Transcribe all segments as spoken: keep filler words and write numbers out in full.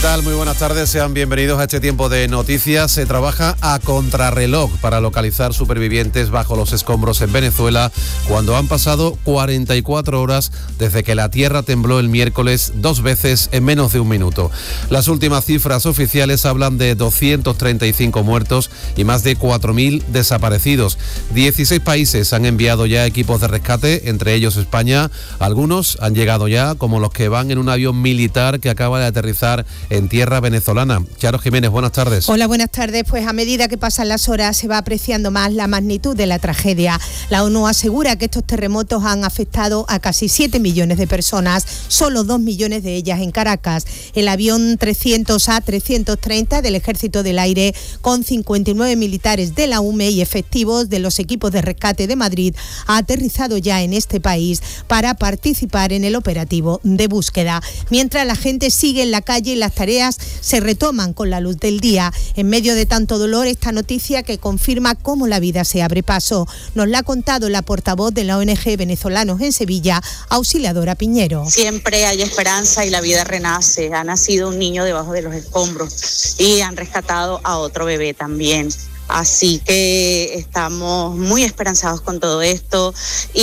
¿Qué tal? Muy buenas tardes, sean bienvenidos a este tiempo de noticias. Se trabaja a contrarreloj para localizar supervivientes bajo los escombros en Venezuela cuando han pasado cuarenta y cuatro horas desde que la tierra tembló el miércoles dos veces en menos de un minuto. Las últimas cifras oficiales hablan de doscientos treinta y cinco muertos y más de cuatro mil desaparecidos. dieciséis países han enviado ya equipos de rescate, entre ellos España. Algunos han llegado ya, como los que van en un avión militar que acaba de aterrizar en tierra venezolana. Charo Jiménez, buenas tardes. Hola, buenas tardes. Pues a medida que pasan las horas se va apreciando más la magnitud de la tragedia. La ONU asegura que estos terremotos han afectado a casi siete millones de personas, solo dos millones de ellas en Caracas. El avión trescientos A trescientos treinta del Ejército del Aire, con cincuenta y nueve militares de la U M E y efectivos de los equipos de rescate de Madrid, ha aterrizado ya en este país para participar en el operativo de búsqueda. Mientras la gente sigue en la calle y las tareas se retoman con la luz del día. En medio de tanto dolor, esta noticia que confirma cómo la vida se abre paso. Nos la ha contado la portavoz de la O N G Venezolanos en Sevilla, Auxiliadora Piñero. Siempre hay esperanza y la vida renace. Ha nacido un niño debajo de los escombros y han rescatado a otro bebé también. Así que estamos muy esperanzados con todo esto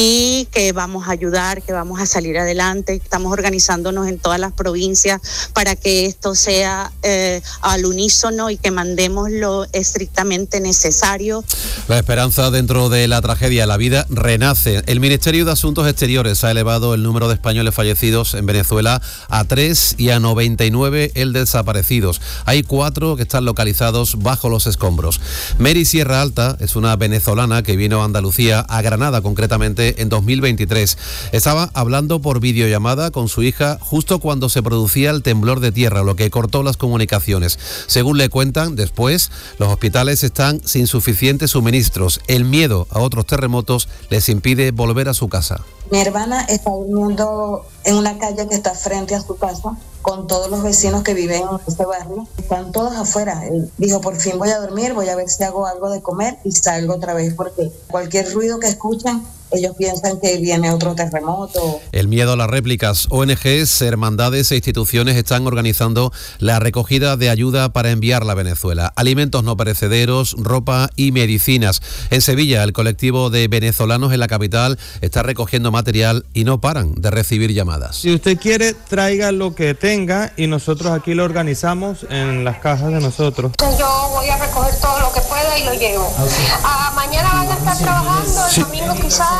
y que vamos a ayudar, que vamos a salir adelante. Estamos organizándonos en todas las provincias para que esto sea eh, al unísono y que mandemos lo estrictamente necesario. La esperanza dentro de la tragedia, la vida renace. El Ministerio de Asuntos Exteriores ha elevado el número de españoles fallecidos en Venezuela a tres y a noventa y nueve el de desaparecidos. Hay cuatro que están localizados bajo los escombros. Mary Sierra Alta es una venezolana que vino a Andalucía, a Granada concretamente, en dos mil veintitrés. Estaba hablando por videollamada con su hija justo cuando se producía el temblor de tierra, lo que cortó las comunicaciones. Según le cuentan, después, los hospitales están sin suficientes suministros. El miedo a otros terremotos les impide volver a su casa. Mi hermana está durmiendo en una calle que está frente a su casa con todos los vecinos que viven en este barrio. Están todos afuera. Él dijo, por fin voy a dormir, voy a ver si hago algo de comer y salgo otra vez, porque cualquier ruido que escuchan, ellos piensan que viene otro terremoto. El miedo a las réplicas. O N Ges, hermandades e instituciones están organizando la recogida de ayuda para enviarla a Venezuela. Alimentos no perecederos, ropa y medicinas. En Sevilla, el colectivo de venezolanos en la capital está recogiendo material y no paran de recibir llamadas. Si usted quiere, traiga lo que tenga y nosotros aquí lo organizamos en las cajas de nosotros. Yo voy a recoger todo lo que pueda y lo llevo. Ah, mañana van a estar trabajando, el sí. domingo quizás.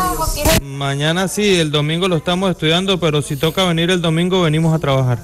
Mañana sí, el domingo lo estamos estudiando, pero si toca venir el domingo, venimos a trabajar.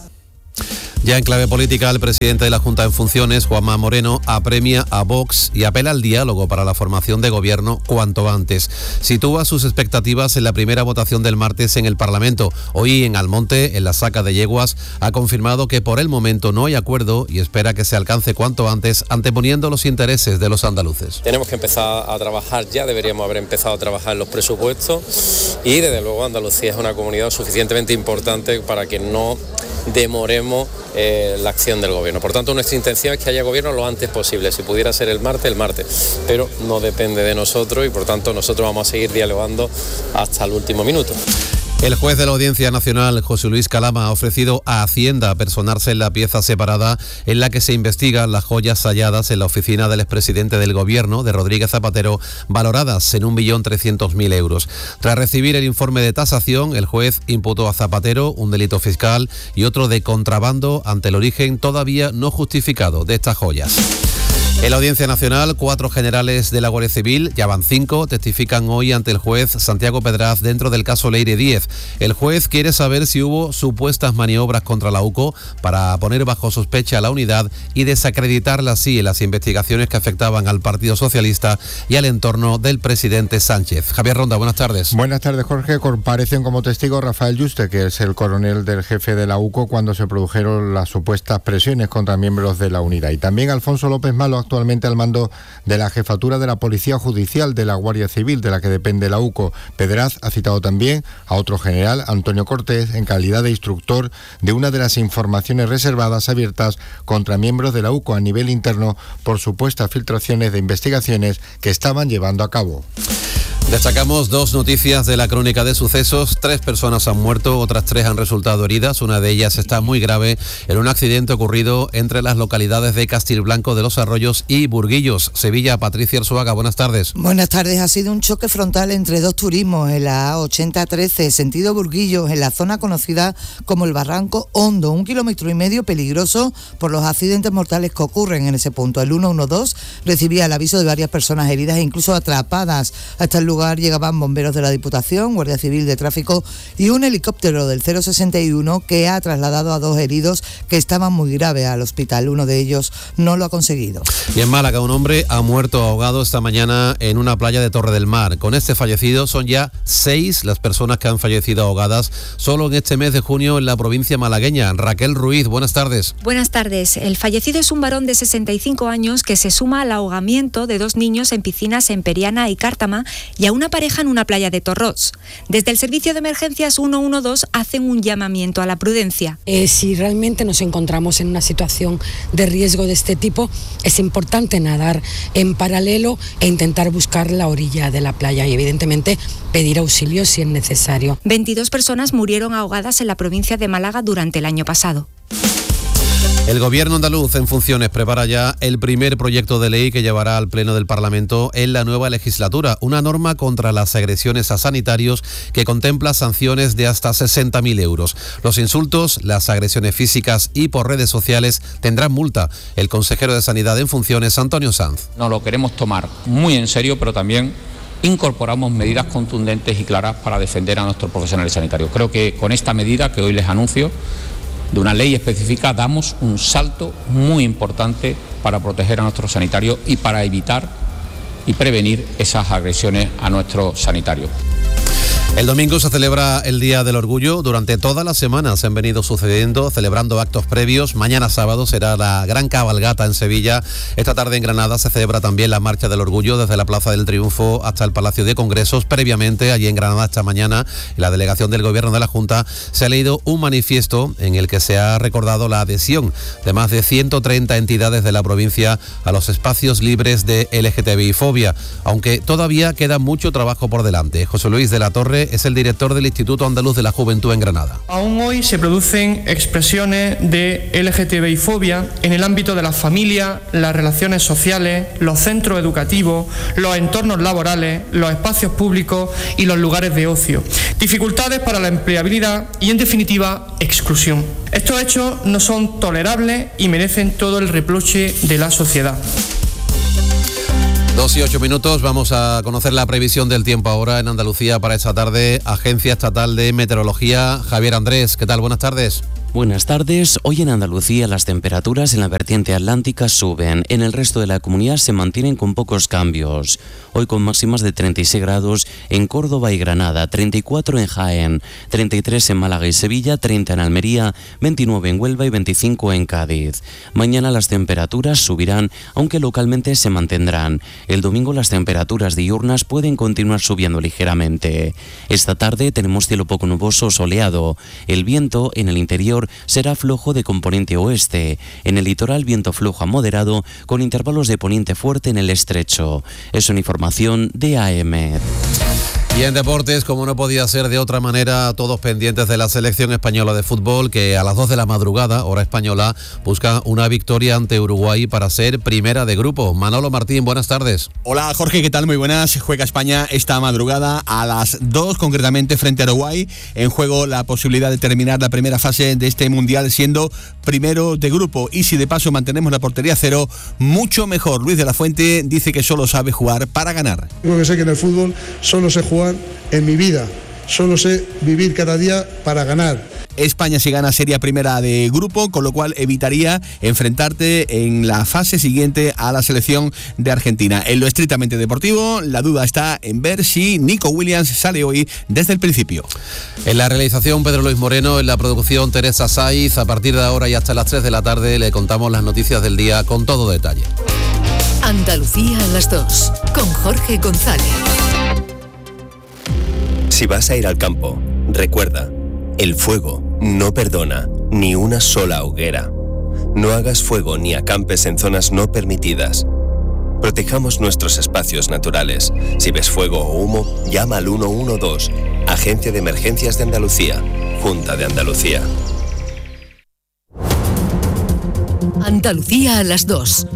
Ya en clave política, el presidente de la Junta en funciones, Juanma Moreno, apremia a Vox y apela al diálogo para la formación de gobierno cuanto antes. Sitúa sus expectativas en la primera votación del martes en el Parlamento. Hoy en Almonte, en la Saca de Yeguas, ha confirmado que por el momento no hay acuerdo y espera que se alcance cuanto antes, anteponiendo los intereses de los andaluces. Tenemos que empezar a trabajar ya, deberíamos haber empezado a trabajar en los presupuestos y desde luego Andalucía es una comunidad suficientemente importante para que no demoremos eh, la acción del gobierno. Por tanto, nuestra intención es que haya gobierno lo antes posible. Si pudiera ser el martes, el martes. Pero no depende de nosotros y por tanto nosotros vamos a seguir dialogando hasta el último minuto. El juez de la Audiencia Nacional, José Luis Calama, ha ofrecido a Hacienda personarse en la pieza separada en la que se investigan las joyas halladas en la oficina del expresidente del Gobierno, de Rodríguez Zapatero, valoradas en un millón trescientos mil euros. Tras recibir el informe de tasación, el juez imputó a Zapatero un delito fiscal y otro de contrabando ante el origen todavía no justificado de estas joyas. En la Audiencia Nacional, cuatro generales de la Guardia Civil, ya van cinco, testifican hoy ante el juez Santiago Pedraz dentro del caso Leire diez. El juez quiere saber si hubo supuestas maniobras contra la U C O para poner bajo sospecha a la unidad y desacreditarla así en las investigaciones que afectaban al Partido Socialista y al entorno del presidente Sánchez. Javier Ronda, buenas tardes. Buenas tardes, Jorge. Comparecen como testigo Rafael Yuste, que es el coronel del jefe de la U C O cuando se produjeron las supuestas presiones contra miembros de la unidad. Y también Alfonso López Malo, actualmente al mando de la jefatura de la Policía Judicial de la Guardia Civil, de la que depende la U C O. Pedraz ha citado también a otro general, Antonio Cortés, en calidad de instructor de una de las informaciones reservadas abiertas contra miembros de la U C O a nivel interno por supuestas filtraciones de investigaciones que estaban llevando a cabo. Destacamos dos noticias de la crónica de sucesos. Tres personas han muerto, otras tres han resultado heridas. Una de ellas está muy grave en un accidente ocurrido entre las localidades de Castilblanco de los Arroyos y Burguillos. Sevilla, Patricia Arzuaga, buenas tardes. Buenas tardes. Ha sido un choque frontal entre dos turismos en la A ochenta trece, sentido Burguillos, en la zona conocida como el Barranco Hondo. Un kilómetro y medio peligroso por los accidentes mortales que ocurren en ese punto. El ciento doce recibía el aviso de varias personas heridas e incluso atrapadas. Hasta el lugar llegaban bomberos de la Diputación, Guardia Civil de Tráfico y un helicóptero del cero sesenta y uno que ha trasladado a dos heridos que estaban muy graves al hospital. Uno de ellos no lo ha conseguido. Y en Málaga, un hombre ha muerto ahogado esta mañana en una playa de Torre del Mar. Con este fallecido son ya seis las personas que han fallecido ahogadas solo en este mes de junio en la provincia malagueña. Raquel Ruiz, buenas tardes. Buenas tardes. El fallecido es un varón de sesenta y cinco años que se suma al ahogamiento de dos niños en piscinas en Periana y Cártama y a una pareja en una playa de Torros. Desde el servicio de emergencias ciento doce hacen un llamamiento a la prudencia. Eh, si realmente nos encontramos en una situación de riesgo de este tipo, es importante nadar en paralelo e intentar buscar la orilla de la playa y evidentemente pedir auxilio si es necesario. veintidós personas murieron ahogadas en la provincia de Málaga durante el año pasado. El gobierno andaluz en funciones prepara ya el primer proyecto de ley que llevará al Pleno del Parlamento en la nueva legislatura, una norma contra las agresiones a sanitarios que contempla sanciones de hasta sesenta mil euros. Los insultos, las agresiones físicas y por redes sociales tendrán multa. El consejero de Sanidad en funciones, Antonio Sanz. Nos lo queremos tomar muy en serio, pero también incorporamos medidas contundentes y claras para defender a nuestros profesionales sanitarios. Creo que con esta medida que hoy les anuncio, de una ley específica, damos un salto muy importante para proteger a nuestros sanitarios y para evitar y prevenir esas agresiones a nuestros sanitarios. El domingo se celebra el Día del Orgullo. Durante toda la semana se han venido sucediendo, celebrando actos previos. Mañana sábado será la gran cabalgata en Sevilla. Esta tarde en Granada se celebra también la Marcha del Orgullo desde la Plaza del Triunfo hasta el Palacio de Congresos. Previamente, allí en Granada esta mañana, en la delegación del Gobierno de la Junta, se ha leído un manifiesto en el que se ha recordado la adhesión de más de ciento treinta entidades de la provincia a los espacios libres de L G T B I fobia, aunque todavía queda mucho trabajo por delante. José Luis de la Torre es el director del Instituto Andaluz de la Juventud en Granada. Aún hoy se producen expresiones de L G T B I fobia en el ámbito de la familia, las relaciones sociales, los centros educativos, los entornos laborales, los espacios públicos y los lugares de ocio. Dificultades para la empleabilidad y, en definitiva, exclusión. Estos hechos no son tolerables y merecen todo el reproche de la sociedad. Dos y ocho minutos, vamos a conocer la previsión del tiempo ahora en Andalucía para esta tarde. Agencia Estatal de Meteorología, Javier Andrés, ¿qué tal? Buenas tardes. Buenas tardes. Hoy en Andalucía las temperaturas en la vertiente atlántica suben. En el resto de la comunidad se mantienen con pocos cambios. Hoy con máximas de treinta y seis grados en Córdoba y Granada, treinta y cuatro en Jaén, treinta y tres en Málaga y Sevilla, treinta en Almería, veintinueve en Huelva y veinticinco en Cádiz. Mañana las temperaturas subirán, aunque localmente se mantendrán. El domingo las temperaturas diurnas pueden continuar subiendo ligeramente. Esta tarde tenemos cielo poco nuboso soleado. El viento en el interior será flojo de componente oeste. En el litoral viento flojo a moderado con intervalos de poniente fuerte en el estrecho. Es una información de A M. Y en deportes, como no podía ser de otra manera, todos pendientes de la selección española de fútbol que a las dos de la madrugada, hora española, busca una victoria ante Uruguay para ser primera de grupo. Manolo Martín, buenas tardes. Hola Jorge, ¿qué tal? Muy buenas. Juega España esta madrugada a las dos, concretamente frente a Uruguay. En juego la posibilidad de terminar la primera fase de este Mundial siendo primero de grupo. Y si de paso mantenemos la portería cero, mucho mejor. Luis de la Fuente dice que solo sabe jugar para ganar. Creo que sé que en el fútbol solo sé jugar en mi vida, solo sé vivir cada día para ganar. España si gana sería primera de grupo, con lo cual evitaría enfrentarte en la fase siguiente a la selección de Argentina. En lo estrictamente deportivo, la duda está en ver si Nico Williams sale hoy desde el principio. En la realización Pedro Luis Moreno, en la producción Teresa Saiz. A partir de ahora y hasta las tres de la tarde le contamos las noticias del día con todo detalle. Andalucía a las dos, con Jorge González. Si vas a ir al campo, recuerda, el fuego no perdona ni una sola hoguera. No hagas fuego ni acampes en zonas no permitidas. Protejamos nuestros espacios naturales. Si ves fuego o humo, llama al uno uno dos. Agencia de Emergencias de Andalucía. Junta de Andalucía. Andalucía a las dos.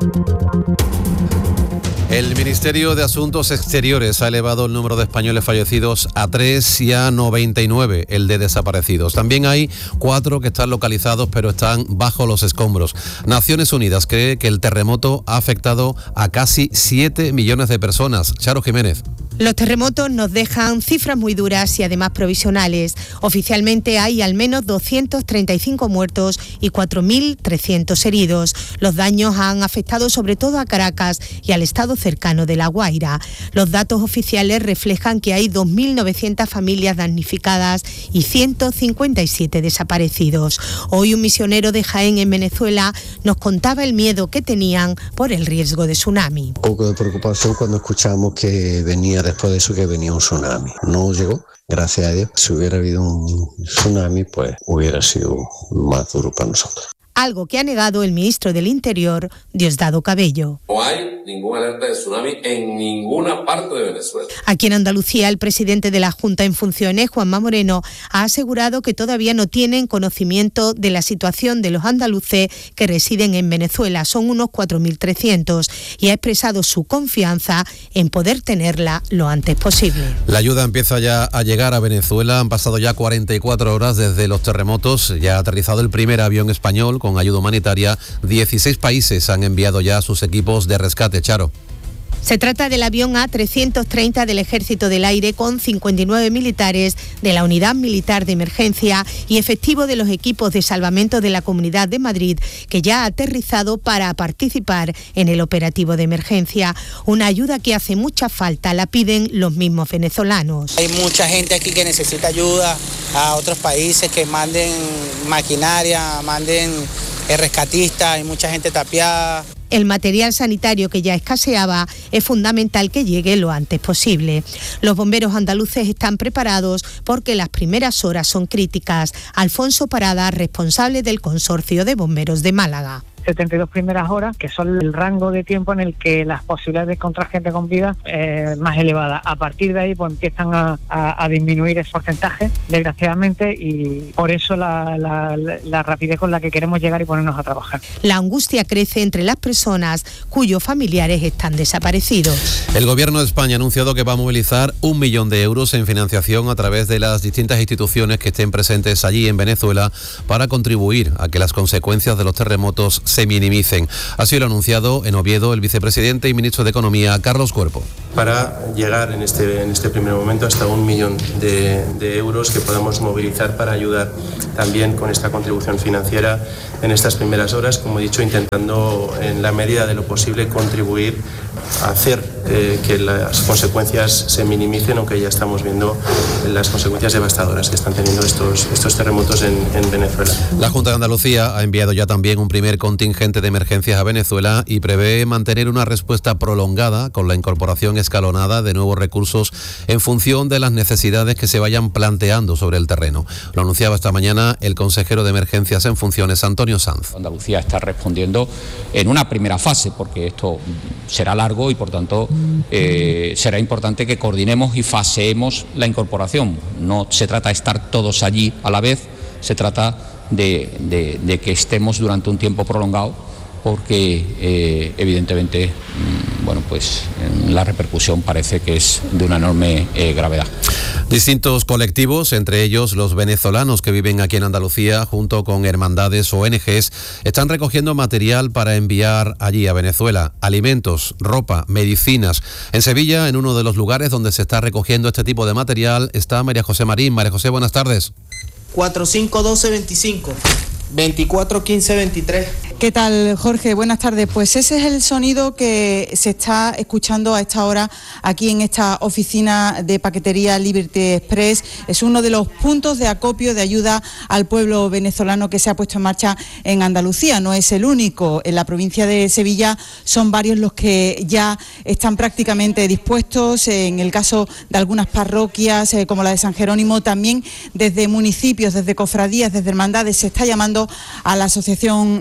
El Ministerio de Asuntos Exteriores ha elevado el número de españoles fallecidos a tres y a noventa y nueve el de desaparecidos. También hay cuatro que están localizados pero están bajo los escombros. Naciones Unidas cree que el terremoto ha afectado a casi siete millones de personas. Charo Jiménez. Los terremotos nos dejan cifras muy duras y además provisionales. Oficialmente hay al menos doscientos treinta y cinco muertos y cuatro mil trescientos heridos. Los daños han afectado sobre todo a Caracas y al estado cercano de La Guaira. Los datos oficiales reflejan que hay dos mil novecientas familias damnificadas y ciento cincuenta y siete desaparecidos. Hoy un misionero de Jaén en Venezuela nos contaba el miedo que tenían por el riesgo de tsunami. Un poco de preocupación cuando escuchamos que venía después de eso que venía un tsunami. No llegó, gracias a Dios. Si hubiera habido un tsunami, pues hubiera sido más duro para nosotros. Algo que ha negado el ministro del Interior, Diosdado Cabello. No hay ninguna alerta de tsunami en ninguna parte de Venezuela. Aquí en Andalucía, el presidente de la Junta en funciones, Juanma Moreno, ha asegurado que todavía no tienen conocimiento de la situación de los andaluces que residen en Venezuela. Son unos cuatro mil trescientos y ha expresado su confianza en poder tenerla lo antes posible. La ayuda empieza ya a llegar a Venezuela. Han pasado ya cuarenta y cuatro horas desde los terremotos. Ya ha aterrizado el primer avión español con ayuda humanitaria. dieciséis países han enviado ya sus equipos de rescate. Charo. Se trata del avión A trescientos treinta del Ejército del Aire con cincuenta y nueve militares de la Unidad Militar de Emergencia y efectivo de los equipos de salvamento de la Comunidad de Madrid, que ya ha aterrizado para participar en el operativo de emergencia. Una ayuda que hace mucha falta, la piden los mismos venezolanos. Hay mucha gente aquí que necesita ayuda, a otros países que manden maquinaria, manden rescatistas, hay mucha gente tapiada. El material sanitario que ya escaseaba es fundamental que llegue lo antes posible. Los bomberos andaluces están preparados porque las primeras horas son críticas. Alfonso Parada, responsable del Consorcio de Bomberos de Málaga. setenta y dos primeras horas, que son el rango de tiempo en el que las posibilidades de encontrar gente con vida es más elevada. A partir de ahí pues empiezan a, a, a disminuir ese porcentaje, desgraciadamente, y por eso la, la, la rapidez con la que queremos llegar y ponernos a trabajar. La angustia crece entre las personas cuyos familiares están desaparecidos. El Gobierno de España ha anunciado que va a movilizar un millón de euros en financiación a través de las distintas instituciones que estén presentes allí en Venezuela para contribuir a que las consecuencias de los terremotos se minimicen. Así lo ha anunciado en Oviedo el vicepresidente y ministro de Economía, Carlos Cuerpo. Para llegar en este, en este primer momento hasta un millón de, de euros que podamos movilizar para ayudar también con esta contribución financiera en estas primeras horas, como he dicho, intentando en la medida de lo posible contribuir a hacer eh, que las consecuencias se minimicen, aunque ya estamos viendo las consecuencias devastadoras que están teniendo estos, estos terremotos en, en Venezuela. La Junta de Andalucía ha enviado ya también un primer contingente de emergencias a Venezuela y prevé mantener una respuesta prolongada con la incorporación escalonada de nuevos recursos en función de las necesidades que se vayan planteando sobre el terreno. Lo anunciaba esta mañana el consejero de Emergencias en funciones, Antonio Sanz. Andalucía está respondiendo en una primera fase, porque esto será largo y por tanto eh, será importante que coordinemos y faseemos la incorporación. No se trata de estar todos allí a la vez, se trata de, de, de que estemos durante un tiempo prolongado, porque eh, evidentemente mmm, bueno, pues la repercusión parece que es de una enorme eh, gravedad. Distintos colectivos, entre ellos los venezolanos que viven aquí en Andalucía, junto con hermandades o O N Ges, están recogiendo material para enviar allí a Venezuela, alimentos, ropa, medicinas. En Sevilla, en uno de los lugares donde se está recogiendo este tipo de material, está María José Marín. María José, buenas tardes. cuatro cinco uno dos veinticinco, veinticuatro quince veintitrés. ¿Qué tal, Jorge? Buenas tardes. Pues ese es el sonido que se está escuchando a esta hora aquí en esta oficina de paquetería Liberty Express. Es uno de los puntos de acopio de ayuda al pueblo venezolano que se ha puesto en marcha en Andalucía. No es el único. En la provincia de Sevilla son varios los que ya están prácticamente dispuestos. En el caso de algunas parroquias, eh, como la de San Jerónimo, también desde municipios, desde cofradías, desde hermandades, se está llamando a la asociación de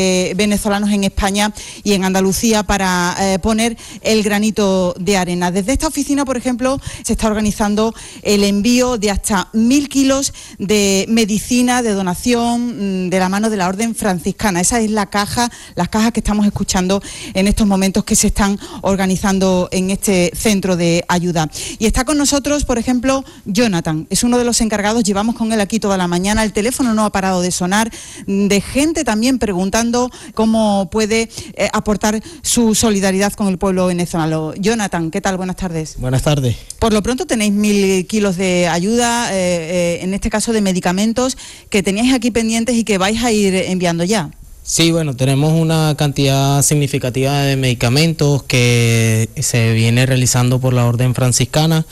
de venezolanos en España y en Andalucía para eh, poner el granito de arena. Desde esta oficina, por ejemplo, se está organizando el envío de hasta mil kilos de medicina, de donación de la mano de la Orden Franciscana. Esa es la caja, las cajas que estamos escuchando en estos momentos que se están organizando en este centro de ayuda. Y está con nosotros, por ejemplo, Jonathan, es uno de los encargados, llevamos con él aquí toda la mañana, el teléfono no ha parado de sonar, de gente también preguntando cómo puede eh, aportar su solidaridad con el pueblo venezolano. Jonathan, ¿qué tal? Buenas tardes. Buenas tardes. Por lo pronto tenéis mil kilos de ayuda, eh, eh, en este caso de medicamentos, que teníais aquí pendientes y que vais a ir enviando ya. Sí, bueno, tenemos una cantidad significativa de medicamentos que se viene realizando por la Orden Franciscana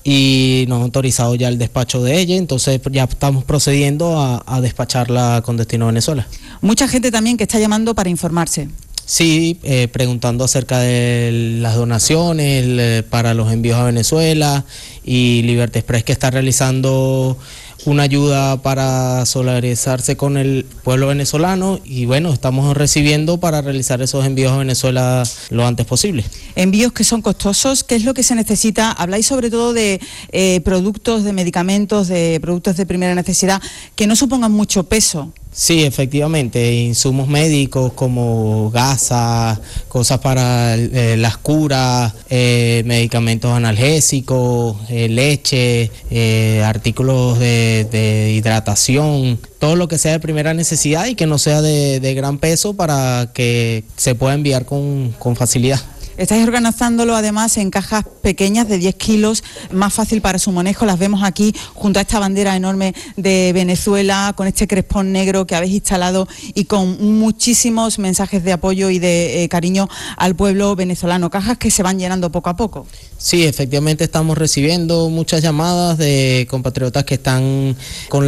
y nos ha autorizado ya el despacho de ella, entonces ya estamos procediendo a, a despacharla con destino a Venezuela. Mucha gente también que está llamando para informarse. Sí, eh, preguntando acerca de las donaciones eh, para los envíos a Venezuela, y Liberty Express, que está realizando una ayuda para solidarizarse con el pueblo venezolano, y bueno, estamos recibiendo para realizar esos envíos a Venezuela lo antes posible. Envíos que son costosos, ¿qué es lo que se necesita? Habláis sobre todo de eh, productos, de medicamentos, de productos de primera necesidad que no supongan mucho peso. Sí, efectivamente, insumos médicos como gasas, cosas para eh, las curas, eh, medicamentos analgésicos, eh, leche, eh, artículos de, de hidratación, todo lo que sea de primera necesidad y que no sea de, de gran peso para que se pueda enviar con, con facilidad. Estáis organizándolo además en cajas pequeñas de diez kilos, más fácil para su manejo. Las vemos aquí junto a esta bandera enorme de Venezuela, con este crespón negro que habéis instalado y con muchísimos mensajes de apoyo y de eh, cariño al pueblo venezolano. Cajas que se van llenando poco a poco. Sí, efectivamente estamos recibiendo muchas llamadas de compatriotas que están con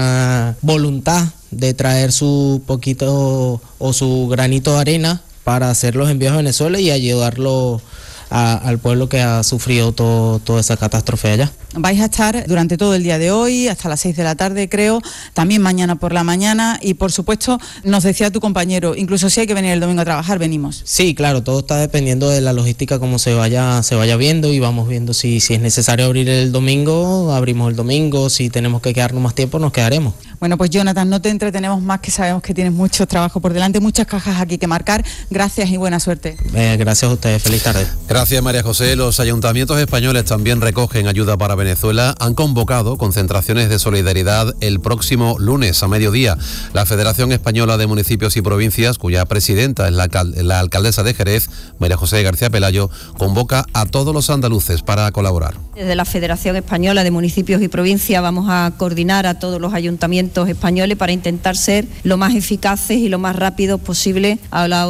la voluntad de traer su poquito o su granito de arena para hacer los envíos a Venezuela y ayudarlo a, al pueblo que ha sufrido todo, toda esa catástrofe allá. Vais a estar durante todo el día de hoy, hasta las seis de la tarde creo, también mañana por la mañana, y por supuesto, nos decía tu compañero, incluso si hay que venir el domingo a trabajar, venimos. Sí, claro, todo está dependiendo de la logística, como se vaya se vaya viendo, y vamos viendo si, si es necesario abrir el domingo, abrimos el domingo, si tenemos que quedarnos más tiempo, nos quedaremos. Bueno, pues Jonathan, no te entretenemos más, que sabemos que tienes mucho trabajo por delante, muchas cajas aquí que marcar. Gracias y buena suerte. Eh, gracias a ustedes, feliz tarde. Gracias, María José. Los ayuntamientos españoles también recogen ayuda para Venezuela. Han convocado concentraciones de solidaridad el próximo lunes a mediodía. La Federación Española de Municipios y Provincias, cuya presidenta es la, la alcaldesa de Jerez, María José García Pelayo, convoca a todos los andaluces para colaborar. Desde la Federación Española de Municipios y Provincias vamos a coordinar a todos los ayuntamientos españoles para intentar ser lo más eficaces y lo más rápidos posible a la